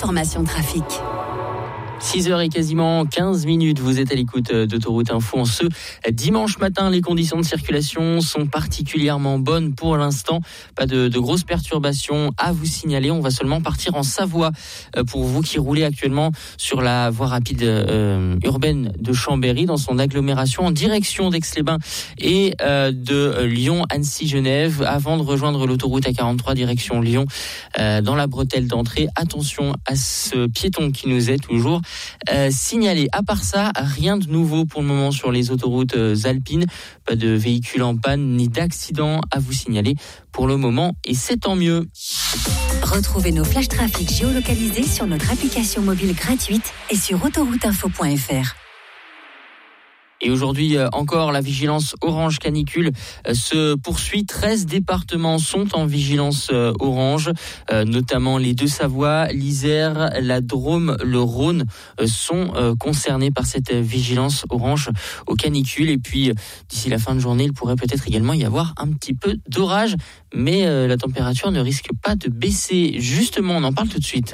l'information trafic. 6h et quasiment 15 minutes, vous êtes à l'écoute d'Autoroute Info. En ce dimanche matin, les conditions de circulation sont particulièrement bonnes pour l'instant. Pas de grosses perturbations à vous signaler. On va seulement partir en Savoie pour vous qui roulez actuellement sur la voie rapide urbaine de Chambéry dans son agglomération en direction d'Aix-les-Bains et de Lyon, Annecy, Genève avant de rejoindre l'autoroute A43 direction Lyon dans la bretelle d'entrée. Attention à ce piéton qui nous est toujours signalé. À part ça, rien de nouveau pour le moment sur les autoroutes alpines. Pas de véhicules en panne ni d'accidents à vous signaler pour le moment et c'est tant mieux. Retrouvez nos flashs trafic géolocalisés sur notre application mobile gratuite et sur autorouteinfo.fr. Et aujourd'hui encore, la vigilance orange canicule se poursuit. 13 départements sont en vigilance orange, notamment les Deux-Savoie, l'Isère, la Drôme, le Rhône sont concernés par cette vigilance orange aux canicules. Et puis, d'ici la fin de journée, il pourrait peut-être également y avoir un petit peu d'orage, mais la température ne risque pas de baisser. Justement, on en parle tout de suite.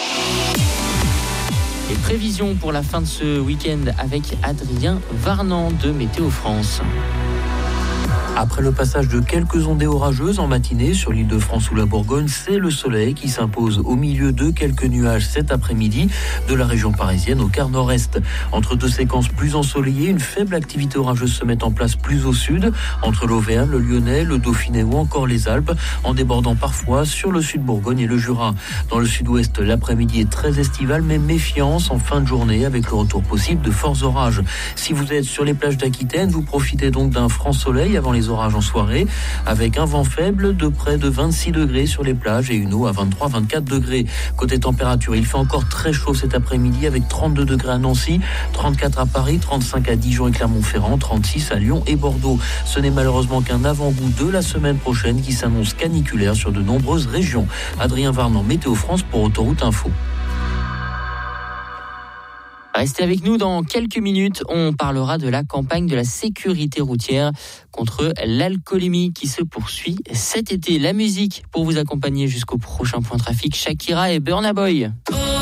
Les prévisions pour la fin de ce week-end avec Adrien Varnant de Météo France. Après le passage de quelques ondées orageuses en matinée sur l'île de France ou la Bourgogne, c'est le soleil qui s'impose au milieu de quelques nuages cet après-midi de la région parisienne au quart nord-est. Entre deux séquences plus ensoleillées, une faible activité orageuse se met en place plus au sud, entre l'Auvergne, le Lyonnais, le Dauphiné ou encore les Alpes, en débordant parfois sur le sud Bourgogne et le Jura. Dans le sud-ouest, l'après-midi est très estival, mais méfiance en fin de journée avec le retour possible de forts orages. Si vous êtes sur les plages d'Aquitaine, vous profitez donc d'un franc soleil avant les orages en soirée, avec un vent faible de près de 26 degrés sur les plages et une eau à 23-24 degrés. Côté température, il fait encore très chaud cet après-midi avec 32 degrés à Nancy, 34 à Paris, 35 à Dijon et Clermont-Ferrand, 36 à Lyon et Bordeaux. Ce n'est malheureusement qu'un avant-goût de la semaine prochaine qui s'annonce caniculaire sur de nombreuses régions. Adrien Varnant, Météo France pour Autoroute Info. Restez avec nous dans quelques minutes. On parlera de la campagne de la sécurité routière contre l'alcoolémie qui se poursuit cet été. La musique pour vous accompagner jusqu'au prochain point trafic. Shakira et Burna Boy.